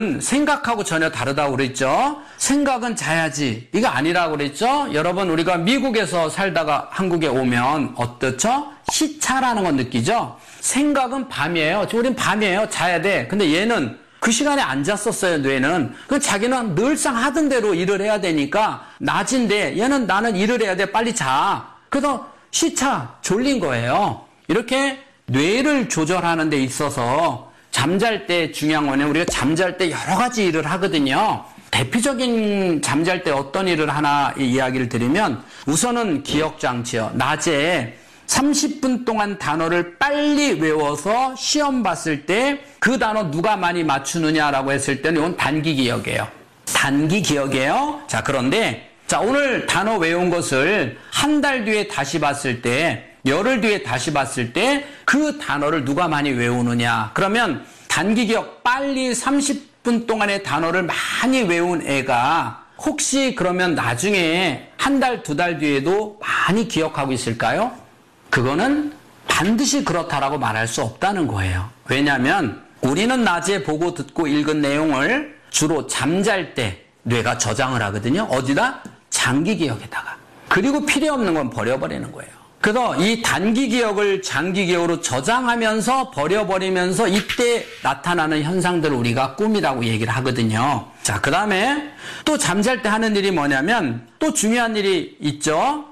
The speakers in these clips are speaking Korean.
생각하고 전혀 다르다고 그랬죠. 생각은 자야지. 이거 아니라고 그랬죠. 여러분 우리가 미국에서 살다가 한국에 오면 어떻죠? 시차라는 건 느끼죠. 생각은 밤이에요. 우린 밤이에요. 자야 돼. 근데 얘는 그 시간에 안 잤었어요. 뇌는. 그 자기는 늘상 하던 대로 일을 해야 되니까 낮인데 얘는 나는 일을 해야 돼. 빨리 자. 그래서 시차 졸린 거예요. 이렇게 뇌를 조절하는 데 있어서 잠잘 때 중요한 거는 우리가 잠잘 때 여러 가지 일을 하거든요. 대표적인 잠잘 때 어떤 일을 하나 이야기를 드리면 우선은 기억장치요. 낮에 30분 동안 단어를 빨리 외워서 시험 봤을 때 그 단어 누가 많이 맞추느냐라고 했을 때는 이건 단기 기억이에요. 단기 기억이에요. 자, 그런데 자, 오늘 단어 외운 것을 한 달 뒤에 다시 봤을 때, 열흘 뒤에 다시 봤을 때 그 단어를 누가 많이 외우느냐. 그러면 단기 기억 빨리 30분 동안의 단어를 많이 외운 애가 혹시 그러면 나중에 한 달, 두 달 뒤에도 많이 기억하고 있을까요? 그거는 반드시 그렇다라고 말할 수 없다는 거예요. 왜냐하면 우리는 낮에 보고 듣고 읽은 내용을 주로 잠잘 때 뇌가 저장을 하거든요. 어디다? 장기 기억에다가. 그리고 필요 없는 건 버려버리는 거예요. 그래서 이 단기 기억을 장기 기억으로 저장하면서 버려버리면서 이때 나타나는 현상들을 우리가 꿈이라고 얘기를 하거든요. 자, 그 다음에 또 잠잘 때 하는 일이 뭐냐면 또 중요한 일이 있죠.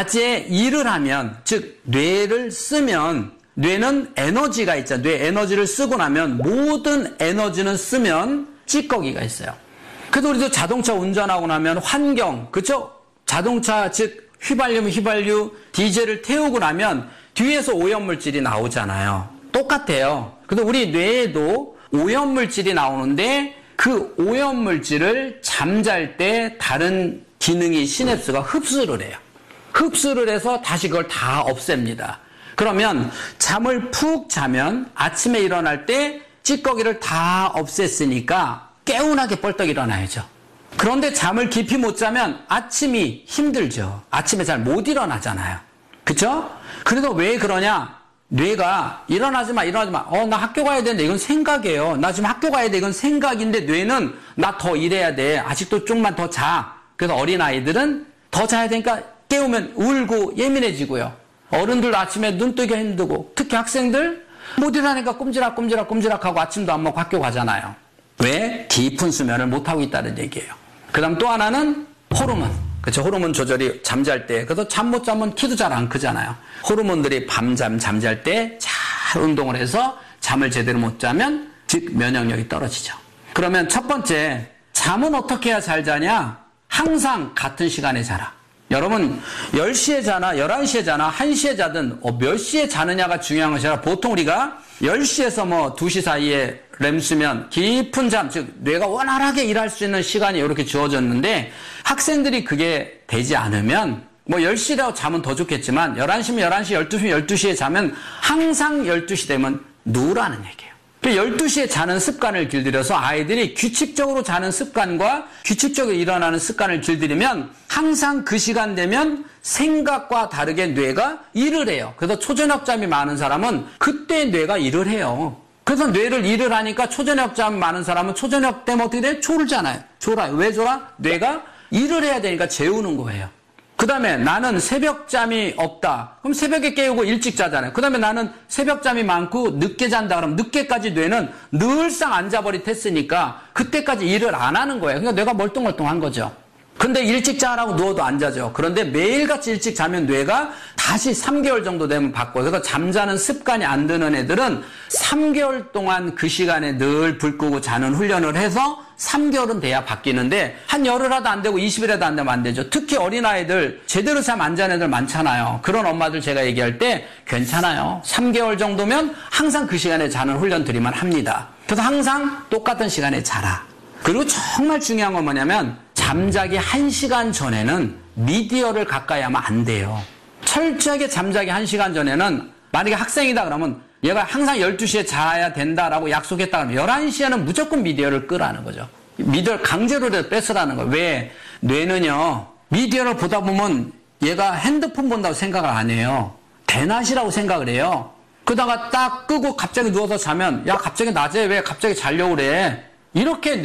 낮에 일을 하면, 즉 뇌를 쓰면 뇌는 에너지가 있잖아요. 뇌 에너지를 쓰고 나면 모든 에너지는 쓰면 찌꺼기가 있어요. 그래도 우리도 자동차 운전하고 나면 환경, 그렇죠? 자동차 즉 휘발유, 디젤을 태우고 나면 뒤에서 오염물질이 나오잖아요. 똑같아요. 그래서 우리 뇌에도 오염물질이 나오는데 그 오염물질을 잠잘 때 다른 기능이 시냅스가 흡수를 해요. 흡수를 해서 다시 그걸 다 없앱니다. 그러면 잠을 푹 자면 아침에 일어날 때 찌꺼기를 다 없앴으니까 개운하게 벌떡 일어나야죠. 그런데 잠을 깊이 못 자면 아침이 힘들죠. 아침에 잘 못 일어나잖아요. 그쵸? 그래서 왜 그러냐? 뇌가 일어나지 마. 나 학교 가야 되는데 이건 생각이에요. 나 지금 학교 가야 돼. 이건 생각인데 뇌는 나 더 일해야 돼. 아직도 좀만 더 자. 그래서 어린아이들은 더 자야 되니까 깨우면 울고 예민해지고요. 어른들도 아침에 눈 뜨기 힘들고 특히 학생들 못 일어나니까 꼼지락하고 아침도 안 먹고 학교 가잖아요. 왜? 깊은 수면을 못하고 있다는 얘기예요. 그 다음 또 하나는 호르몬. 그렇죠? 호르몬 조절이 잠잘 때. 그래서 잠 못 자면 키도 잘 안 크잖아요. 호르몬들이 잠잘 때 잘 운동을 해서 잠을 제대로 못 자면 즉 면역력이 떨어지죠. 그러면 첫 번째, 잠은 어떻게 해야 잘 자냐? 항상 같은 시간에 자라. 여러분 10시에 자나 11시에 자나 1시에 자든 몇 시에 자느냐가 중요한 것이 아니라 보통 우리가 10시에서 2시 사이에 렘 수면, 깊은 잠, 즉 뇌가 원활하게 일할 수 있는 시간이 이렇게 주어졌는데 학생들이 그게 되지 않으면 10시라고 자면 더 좋겠지만 11시면 11시, 12시면 12시에 자면 항상 12시 되면 누우라는 얘기예요. 12시에 자는 습관을 길들여서 아이들이 규칙적으로 자는 습관과 규칙적으로 일어나는 습관을 길들이면 항상 그 시간 되면 생각과 다르게 뇌가 일을 해요. 그래서 초저녁잠이 많은 사람은 그때 뇌가 일을 해요. 그래서 뇌를 일을 하니까 초저녁잠 많은 사람은 초저녁 때면 어떻게 돼요? 졸잖아요. 졸아요. 왜 졸아? 뇌가 일을 해야 되니까 재우는 거예요. 그 다음에 나는 새벽잠이 없다. 그럼 새벽에 깨우고 일찍 자잖아요. 그 다음에 나는 새벽잠이 많고 늦게 잔다. 그럼 늦게까지 뇌는 늘상 앉아버릇했으니까 그때까지 일을 안 하는 거예요. 그러니까 뇌가 멀뚱멀뚱한 거죠. 근데 일찍 자라고 누워도 안 자죠. 그런데 매일같이 일찍 자면 뇌가 다시 3개월 정도 되면 바꿔요. 그래서 잠자는 습관이 안 드는 애들은 3개월 동안 그 시간에 늘 불 끄고 자는 훈련을 해서 3개월은 돼야 바뀌는데 한 열흘 하도 안 되고 20일에도 안 되면 안 되죠. 특히 어린아이들 제대로 잠 안 자는 애들 많잖아요. 그런 엄마들 제가 얘기할 때 괜찮아요. 3개월 정도면 항상 그 시간에 자는 훈련 드리면 합니다. 그래서 항상 똑같은 시간에 자라. 그리고 정말 중요한 건 뭐냐면 잠자기 1시간 전에는 미디어를 가까이 하면 안 돼요. 철저하게 잠자기 1시간 전에는 만약에 학생이다 그러면 얘가 항상 12시에 자야 된다라고 약속했다 그러면 11시에는 무조건 미디어를 끄라는 거죠. 미디어를 강제로 뺏으라는 거예요. 왜? 뇌는요. 미디어를 보다 보면 얘가 핸드폰 본다고 생각을 안 해요. 대낮이라고 생각을 해요. 그러다가 딱 끄고 갑자기 누워서 자면 야 갑자기 낮에 왜 갑자기 자려고 그래? 이렇게